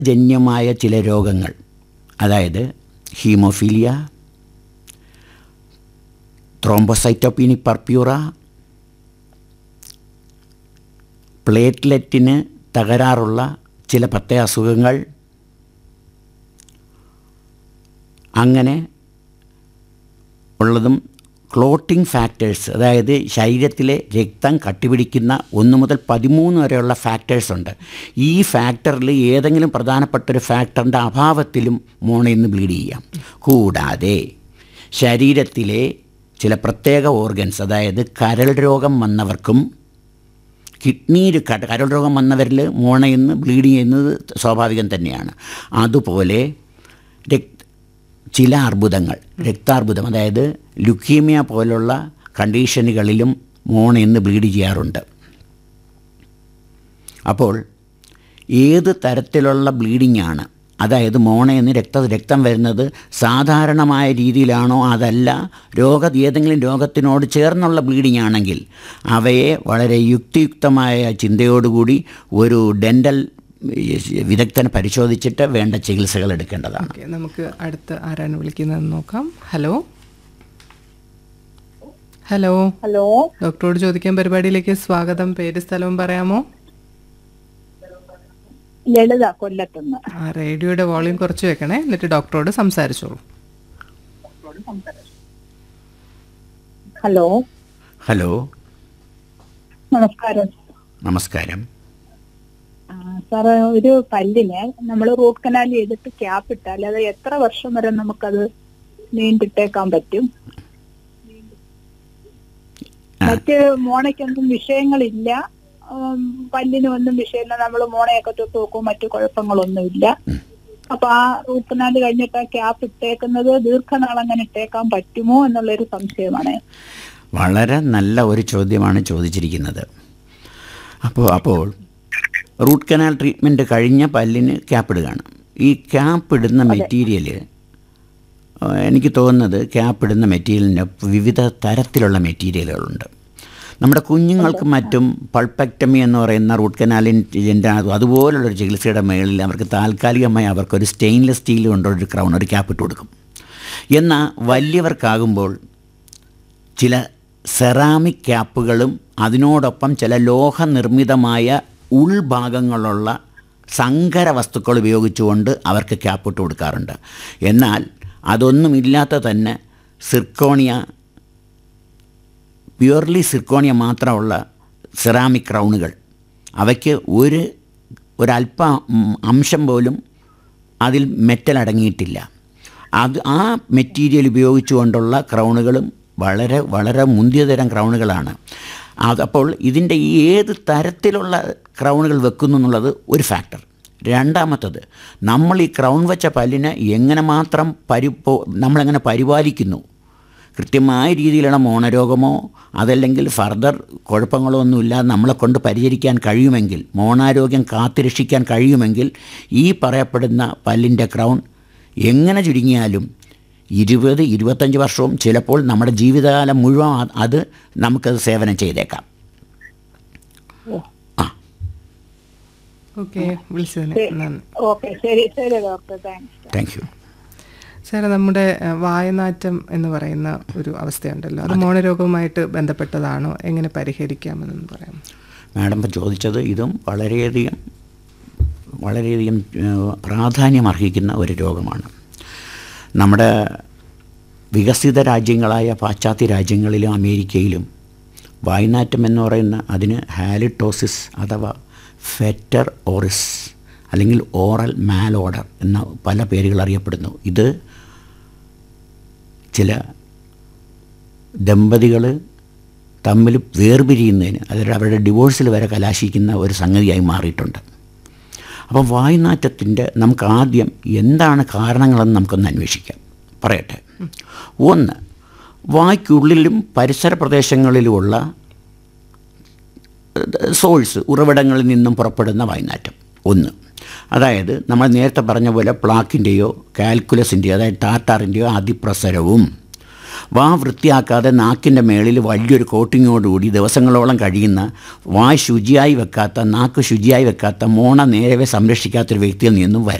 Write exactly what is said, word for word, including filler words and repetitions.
ജന്യമായ ചില രോഗങ്ങൾ, അതായത് ഹീമോഫീലിയ, ത്രോംബോസൈറ്റോപീനിക് പർപ്യൂറ, പ്ലേറ്റ്ലെറ്റിന് തകരാറുള്ള ചില പ്രത്യേക അസുഖങ്ങൾ, അങ്ങനെ ഉള്ളതും ക്ലോട്ടിംഗ് ഫാക്ടേഴ്സ്, അതായത് ശരീരത്തിലെ രക്തം കട്ടിപിടിക്കുന്ന ഒന്ന് മുതൽ പതിമൂന്ന് വരെയുള്ള ഫാക്ടേഴ്സ് ഉണ്ട്. ഈ ഫാക്ടറിൽ ഏതെങ്കിലും പ്രധാനപ്പെട്ടൊരു ഫാക്ടറിൻ്റെ അഭാവത്തിലും മോണയിൽ നിന്ന് ബ്ലീഡ് ചെയ്യാം. കൂടാതെ ശരീരത്തിലെ ചില പ്രത്യേക ഓർഗൻസ്, അതായത് കരൾ രോഗം വന്നവർക്കും കിഡ്നിയിൽ കരൾ രോഗം വന്നവരിൽ മോണയിൽ നിന്ന് ബ്ലീഡ് ചെയ്യുന്നത് സ്വാഭാവികം തന്നെയാണ്. അതുപോലെ രക്ത ചില അർബുദങ്ങൾ, രക്താർബുദം, അതായത് ലുക്കീമിയ പോലുള്ള കണ്ടീഷനുകളിലും മോണയിൽ നിന്ന് ബ്ലീഡ് ചെയ്യാറുണ്ട്. അപ്പോൾ ഏത് തരത്തിലുള്ള ബ്ലീഡിംഗ് ആണ്, അതായത് മോണയിൽ നിന്ന് രക്ത രക്തം വരുന്നത് സാധാരണമായ രീതിയിലാണോ അതല്ല രോഗ ഏതെങ്കിലും രോഗത്തിനോട് ചേർന്നുള്ള ബ്ലീഡിംഗ് ആണെങ്കിൽ അവയെ വളരെ യുക്തിയുക്തമായ ചിന്തയോടുകൂടി ഒരു ഡെൻ്റൽ വിദഗ്ധനെ പരിശോധിച്ചിട്ട് വേണ്ട ചികിത്സകൾ എടുക്കേണ്ടതാണ്. നമുക്ക് അടുത്ത ആരാണ് വിളിക്കുന്നതെന്ന് നോക്കാം. ഹലോ ഹലോ ഹലോ ഡോക്ടറോട് ചോദിക്കാൻ പരിപാടിയിലേക്ക് സ്വാഗതം. പേര് സ്ഥലവും പറയാമോ? ലളിത, കൊല്ലത്തുനിന്ന്. ആ റേഡിയോയുടെ വോളിയം കുറച്ച് വെക്കണേ, എന്നിട്ട് ഡോക്ടറോട് സംസാരിച്ചോളൂ. ഹലോ ഹലോ നമസ്കാരം. നമസ്കാരം. സാറ്, ഒരു പല്ലിന് നമ്മൾ റൂട്ട് കനാൽ ചെയ്തിട്ട് ക്യാപ്പ് ഇട്ടാൽ അത് എത്ര വർഷം വരെ നമുക്കത് നീണ്ടിട്ടേക്കാൻ പറ്റും? മറ്റ് മോണയ്ക്കൊന്നും വിഷയങ്ങളില്ല, പല്ലിനും ഒന്നും വിഷയമില്ല, നമ്മൾ മോണയൊക്കെ തൊട്ട് നോക്കും, മറ്റു കുഴപ്പങ്ങളൊന്നുമില്ല. അപ്പൊ ആ റൂട്ട് കനാൽ കഴിഞ്ഞിട്ട് ആ ക്യാപ്പ് ഇട്ടേക്കുന്നത് ദീർഘനാൾ അങ്ങനെ ഇട്ടേക്കാൻ പറ്റുമോ എന്നുള്ളൊരു സംശയമാണ്. വളരെ നല്ല ഒരു ചോദ്യമാണ് ചോദിച്ചിരിക്കുന്നത്. അപ്പോൾ അപ്പോൾ റൂട്ട് കനാൽ ട്രീറ്റ്മെൻറ്റ് കഴിഞ്ഞ പല്ലിന് ക്യാപ്പ് ഇടുകയാണ്. ഈ ക്യാപ്പ് ഇടുന്ന മെറ്റീരിയൽ, എനിക്ക് തോന്നുന്നത് ക്യാപ്പ് ഇടുന്ന മെറ്റീരിയലിന് വിവിധ തരത്തിലുള്ള മെറ്റീരിയലുകളുണ്ട്. നമ്മുടെ കുഞ്ഞുങ്ങൾക്ക് മറ്റും പൾപ്പക്ടമി എന്ന് പറയുന്ന റൂട്ട് കനാലിൻ്റെ അതുപോലുള്ളൊരു ചികിത്സയുടെ മേളിൽ അവർക്ക് താൽക്കാലികമായി അവർക്കൊരു സ്റ്റെയിൻലെസ് സ്റ്റീൽ കൊണ്ടൊരു ക്രൗൺ, ഒരു ക്യാപ്പ് ഇട്ട് കൊടുക്കും. എന്നാൽ വലിയവർക്കാകുമ്പോൾ ചില സെറാമിക് ക്യാപ്പുകളും അതിനോടൊപ്പം ചില ലോഹനിർമ്മിതമായ ഉൾഭാഗങ്ങളുള്ള സങ്കര വസ്തുക്കൾ ഉപയോഗിച്ചുകൊണ്ട് അവർക്ക് ക്യാപ്പ് ഇട്ട് കൊടുക്കാറുണ്ട്. എന്നാൽ അതൊന്നുമില്ലാത്ത തന്നെ സിർക്കോണിയ, പ്യുവർലി സിർക്കോണിയ മാത്രമുള്ള സെറാമിക് ക്രൗണുകൾ, അവയ്ക്ക് ഒരു ഒരല്പ അംശം പോലും അതിൽ മെറ്റൽ അടങ്ങിയിട്ടില്ല. അത് ആ മെറ്റീരിയൽ ഉപയോഗിച്ചുകൊണ്ടുള്ള ക്രൗണുകളും വളരെ വളരെ മുന്തിയ തരം ക്രൗണുകളാണ്. അതപ്പോൾ ഇതിൻ്റെ ഈ ഏത് തരത്തിലുള്ള ക്രൗണുകൾ വെക്കുന്നു എന്നുള്ളത് ഒരു ഫാക്ടർ. രണ്ടാമത്തത്, നമ്മൾ ഈ ക്രൗൺ വെച്ച പല്ലിനെ എങ്ങനെ മാത്രം പരിപോ നമ്മളെങ്ങനെ പരിപാലിക്കുന്നു, കൃത്യമായ രീതിയിലുള്ള മോണരോഗമോ അതല്ലെങ്കിൽ ഫർദർ കുഴപ്പങ്ങളോ ഒന്നുമില്ലാതെ നമ്മളെ കൊണ്ട് പരിചരിക്കാൻ കഴിയുമെങ്കിൽ, മോണാരോഗ്യം കാത്തുരക്ഷിക്കാൻ കഴിയുമെങ്കിൽ ഈ പറയപ്പെടുന്ന പല്ലിൻ്റെ ക്രൗൺ എങ്ങനെ ചുരുങ്ങിയാലും ഇരുപത് ഇരുപത്തഞ്ച് വർഷവും ചിലപ്പോൾ നമ്മുടെ ജീവിതകാലം മുഴുവൻ അത് നമുക്കത് സേവനം ചെയ്തേക്കാം. ആ ഓക്കെ, വിളിച്ചതിന് താങ്ക് യു. സാറേ, നമ്മുടെ വായനാറ്റം എന്ന് പറയുന്ന ഒരു അവസ്ഥയുണ്ടല്ലോ, അത് മോണരോഗവുമായിട്ട് ബന്ധപ്പെട്ടതാണോ? എങ്ങനെ പരിഹരിക്കാമെന്ന് പറയാം? മാഡം ഇപ്പം ചോദിച്ചത് ഇതും വളരെയധികം വളരെയധികം പ്രാധാന്യം അർഹിക്കുന്ന ഒരു രോഗമാണ്. നമ്മുടെ വികസിത രാജ്യങ്ങളായ പാശ്ചാത്യ രാജ്യങ്ങളിലും അമേരിക്കയിലും വായ്നാറ്റം എന്ന് പറയുന്ന അതിന് ഹാലിറ്റോസിസ് അഥവാ ഫെറ്റർ ഓറിസ് അല്ലെങ്കിൽ ഓറൽ മാലോഡർ എന്ന പല പേരുകൾ അറിയപ്പെടുന്നു. ഇത് ചില ദമ്പതികൾ തമ്മിൽ വേർപിരിയുന്നതിന്, അതായത് അവരുടെ ഡിവോഴ്സിൽ വരെ കലാശിക്കുന്ന ഒരു സംഗതിയായി മാറിയിട്ടുണ്ട്. അപ്പം വായ്നാറ്റത്തിൻ്റെ നമുക്ക് ആദ്യം എന്താണ് കാരണങ്ങളെന്ന് നമുക്കൊന്ന് അന്വേഷിക്കാം. പറയട്ടെ. ഒന്ന്, വായ്ക്കുള്ളിലും പരിസര പ്രദേശങ്ങളിലുമുള്ള സോഴ്സ്, ഉറവിടങ്ങളിൽ നിന്നും പുറപ്പെടുന്ന വായ്നാറ്റം ഒന്ന്. അതായത് നമ്മൾ നേരത്തെ പറഞ്ഞ പോലെ പ്ലാക്കിൻ്റെയോ കാൽക്കുലസിൻ്റെയോ അതായത് ടാറ്റാറിൻ്റെയോ അതിപ്രസരവും വാ വൃത്തിയാക്കാതെ നാക്കിൻ്റെ മേളിൽ വലിയൊരു കോട്ടിങ്ങോടുകൂടി ദിവസങ്ങളോളം കഴിയുന്ന, വായ് ശുചിയായി വെക്കാത്ത, നാക്ക് ശുചിയായി വെക്കാത്ത, മോണ നേരവെ സംരക്ഷിക്കാത്തൊരു വ്യക്തിയിൽ നിന്നും വരാം.